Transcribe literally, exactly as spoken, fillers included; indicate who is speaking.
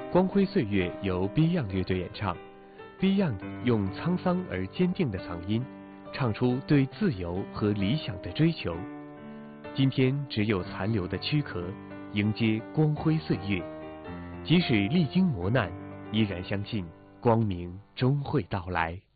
Speaker 1: 光辉岁月由 Beyond 乐队演唱 ，Beyond 用沧桑而坚定的嗓音，唱出对自由和理想的追求。今天只有残留的躯壳，迎接光辉岁月。即使历经磨难，依然相信光明终会到来。